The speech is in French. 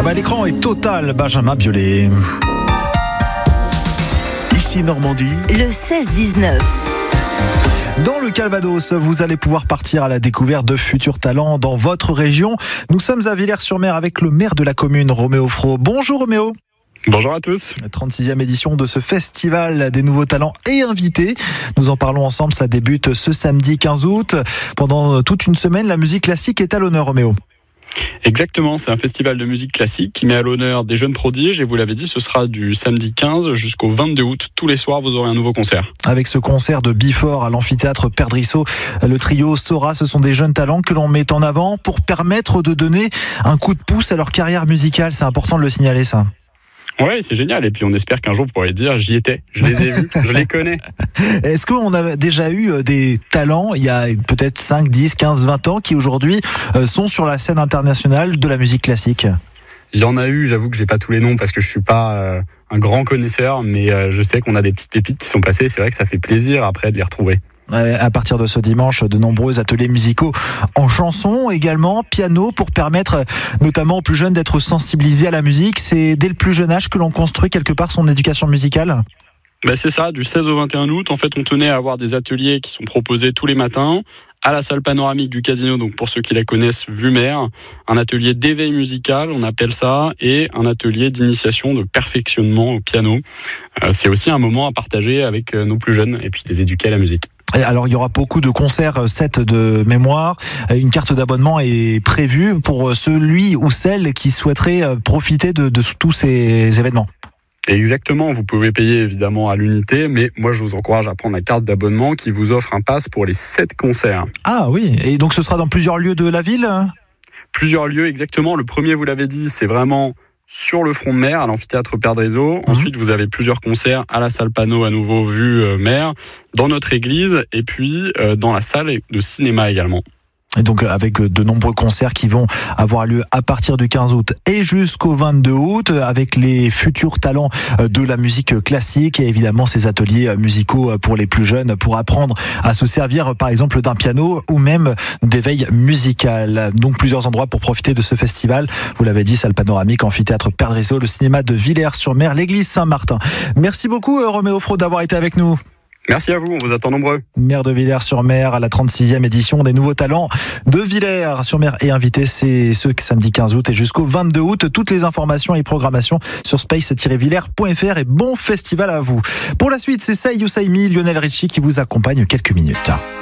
l'écran est total, Benjamin Biolay. Ici Normandie, le 16-19. Dans le Calvados, vous allez pouvoir partir à la découverte de futurs talents dans votre région. Nous sommes à Villers-sur-Mer avec le maire de la commune, Roméo Fro. Bonjour Roméo. Bonjour à tous. La 36e édition de ce festival des nouveaux talents et invités. Nous en parlons ensemble, ça débute ce samedi 15 août. Pendant toute une semaine, la musique classique est à l'honneur, Roméo. Exactement, c'est un festival de musique classique qui met à l'honneur des jeunes prodiges et vous l'avez dit, ce sera du samedi 15 jusqu'au 22 août. Tous les soirs, vous aurez un nouveau concert. Avec ce concert de Bifort à l'amphithéâtre Perdrissot, le trio Sora, ce sont des jeunes talents que l'on met en avant pour permettre de donner un coup de pouce à leur carrière musicale. C'est important de le signaler, ça. Ouais, c'est génial. Et puis on espère qu'un jour vous pourrez dire j'y étais, je les ai vus, je les connais. Est-ce qu'on a déjà eu des talents il y a peut-être 5, 10, 15, 20 ans qui aujourd'hui sont sur la scène internationale de la musique classique ? Il y en a eu, j'avoue que j'ai pas tous les noms parce que je suis pas un grand connaisseur, mais je sais qu'on a des petites pépites qui sont passées. C'est vrai que ça fait plaisir après de les retrouver. À partir de ce dimanche, de nombreux ateliers musicaux en chanson, également piano, pour permettre notamment aux plus jeunes d'être sensibilisés à la musique. C'est dès le plus jeune âge que l'on construit quelque part son éducation musicale ? C'est ça, du 16 au 21 août. En fait, on tenait à avoir des ateliers qui sont proposés tous les matins à la salle panoramique du Casino, donc pour ceux qui la connaissent, vue mer, un atelier d'éveil musical, on appelle ça, et un atelier d'initiation, de perfectionnement au piano. C'est aussi un moment à partager avec nos plus jeunes et puis les éduquer à la musique. Alors il y aura beaucoup de concerts, 7 de mémoire. Une carte d'abonnement est prévue pour celui ou celle qui souhaiterait profiter de tous ces événements. Exactement, vous pouvez payer évidemment à l'unité, mais moi je vous encourage à prendre la carte d'abonnement qui vous offre un pass pour les 7 concerts. Ah oui, et donc ce sera dans plusieurs lieux de la ville ? Plusieurs lieux, exactement. Le premier, vous l'avez dit, c'est vraiment sur le front de mer, à l'amphithéâtre Perdrissot. Ensuite, vous avez plusieurs concerts à la salle Panneau, à nouveau vue mer, dans notre église, et puis dans la salle de cinéma également. Et donc avec de nombreux concerts qui vont avoir lieu à partir du 15 août et jusqu'au 22 août, avec les futurs talents de la musique classique et évidemment ces ateliers musicaux pour les plus jeunes pour apprendre à se servir par exemple d'un piano ou même d'éveil musical. Donc plusieurs endroits pour profiter de ce festival. Vous l'avez dit, salle panoramique, amphithéâtre Perdrissot, le cinéma de Villers-sur-Mer, l'église Saint-Martin. Merci beaucoup Roméo Fro d'avoir été avec nous. Merci à vous, on vous attend nombreux. Maire de Villers-sur-Mer à la 36e édition des nouveaux talents de Villers-sur-Mer et invité, c'est ce samedi 15 août et jusqu'au 22 août. Toutes les informations et programmations sur space-villers.fr et bon festival à vous. Pour la suite, c'est Say You Say Me, Lionel Richie qui vous accompagne quelques minutes.